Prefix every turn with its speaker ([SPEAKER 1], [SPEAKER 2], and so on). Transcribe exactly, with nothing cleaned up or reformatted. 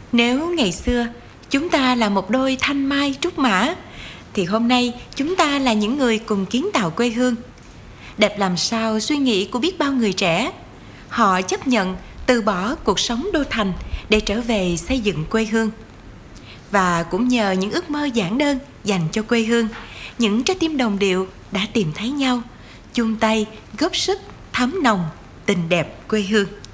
[SPEAKER 1] Nếu ngày xưa chúng ta là một đôi thanh mai trúc mã, thì hôm nay chúng ta là những người cùng kiến tạo quê hương. Đẹp làm sao suy nghĩ của biết bao người trẻ. Họ chấp nhận từ bỏ cuộc sống đô thành để trở về xây dựng quê hương. Và cũng nhờ những ước mơ giản đơn dành cho quê hương, những trái tim đồng điệu đã tìm thấy nhau, chung tay góp sức thấm nồng tình đẹp quê hương.